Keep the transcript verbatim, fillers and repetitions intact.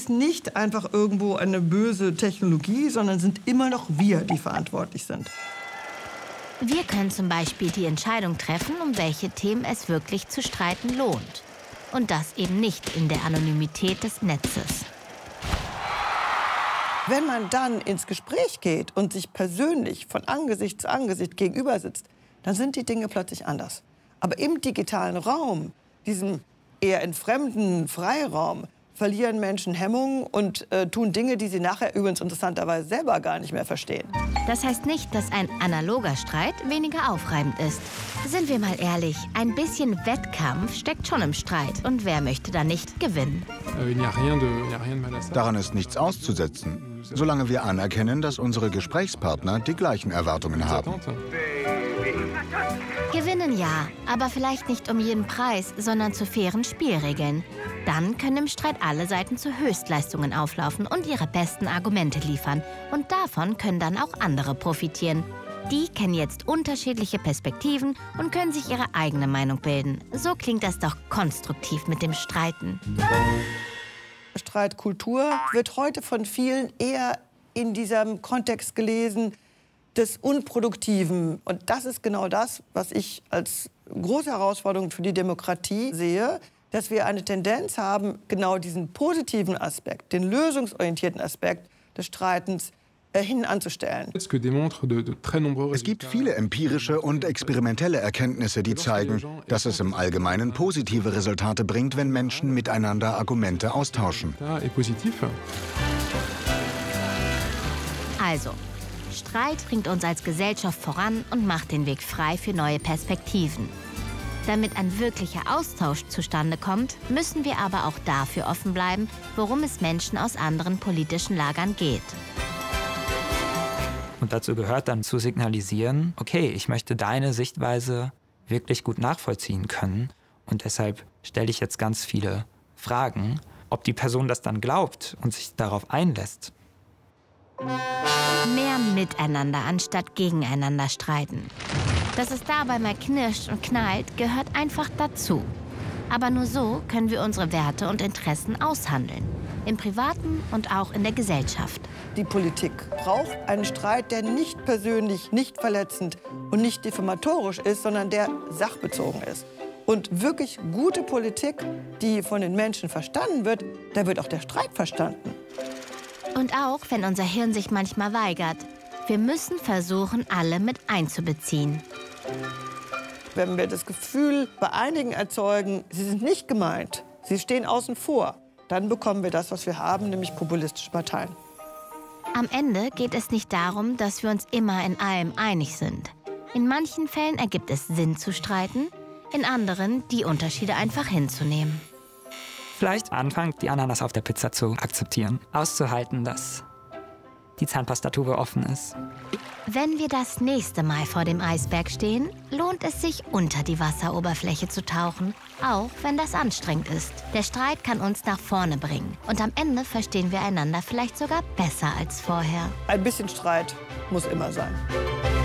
ist nicht einfach irgendwo eine böse Technologie, sondern sind immer noch wir, die verantwortlich sind. Wir können zum Beispiel die Entscheidung treffen, um welche Themen es wirklich zu streiten lohnt. Und das eben nicht in der Anonymität des Netzes. Wenn man dann ins Gespräch geht und sich persönlich von Angesicht zu Angesicht gegenüber sitzt, dann sind die Dinge plötzlich anders. Aber im digitalen Raum, diesem eher entfremden Freiraum, verlieren Menschen Hemmungen und äh, tun Dinge, die sie nachher übrigens interessanterweise selber gar nicht mehr verstehen. Das heißt nicht, dass ein analoger Streit weniger aufreibend ist. Sind wir mal ehrlich, ein bisschen Wettkampf steckt schon im Streit. Und wer möchte da nicht gewinnen? Daran ist nichts auszusetzen, solange wir anerkennen, dass unsere Gesprächspartner die gleichen Erwartungen haben. Gewinnen ja, aber vielleicht nicht um jeden Preis, sondern zu fairen Spielregeln. Dann können im Streit alle Seiten zu Höchstleistungen auflaufen und ihre besten Argumente liefern. Und davon können dann auch andere profitieren. Die kennen jetzt unterschiedliche Perspektiven und können sich ihre eigene Meinung bilden. So klingt das doch konstruktiv mit dem Streiten. Streitkultur wird heute von vielen eher in diesem Kontext gelesen des Unproduktiven. Und das ist genau das, was ich als große Herausforderung für die Demokratie sehe, dass wir eine Tendenz haben, genau diesen positiven Aspekt, den lösungsorientierten Aspekt des Streitens äh, hin anzustellen. Es gibt viele empirische und experimentelle Erkenntnisse, die zeigen, dass es im Allgemeinen positive Resultate bringt, wenn Menschen miteinander Argumente austauschen. Also, Streit bringt uns als Gesellschaft voran und macht den Weg frei für neue Perspektiven. Damit ein wirklicher Austausch zustande kommt, müssen wir aber auch dafür offen bleiben, worum es Menschen aus anderen politischen Lagern geht. Und dazu gehört dann zu signalisieren, okay, ich möchte deine Sichtweise wirklich gut nachvollziehen können. Und deshalb stelle ich jetzt ganz viele Fragen, ob die Person das dann glaubt und sich darauf einlässt. Mehr miteinander anstatt gegeneinander streiten. Dass es dabei mal knirscht und knallt, gehört einfach dazu. Aber nur so können wir unsere Werte und Interessen aushandeln. Im Privaten und auch in der Gesellschaft. Die Politik braucht einen Streit, der nicht persönlich, nicht verletzend und nicht diffamatorisch ist, sondern der sachbezogen ist. Und wirklich gute Politik, die von den Menschen verstanden wird, da wird auch der Streit verstanden. Und auch, wenn unser Hirn sich manchmal weigert, wir müssen versuchen, alle mit einzubeziehen. Wenn wir das Gefühl bei einigen erzeugen, sie sind nicht gemeint, sie stehen außen vor, dann bekommen wir das, was wir haben, nämlich populistische Parteien. Am Ende geht es nicht darum, dass wir uns immer in allem einig sind. In manchen Fällen ergibt es Sinn zu streiten, in anderen die Unterschiede einfach hinzunehmen. Vielleicht anfangen, die Ananas auf der Pizza zu akzeptieren. Auszuhalten, dass die Zahnpastatube offen ist. Wenn wir das nächste Mal vor dem Eisberg stehen, lohnt es sich, unter die Wasseroberfläche zu tauchen, auch wenn das anstrengend ist. Der Streit kann uns nach vorne bringen und am Ende verstehen wir einander vielleicht sogar besser als vorher. Ein bisschen Streit muss immer sein.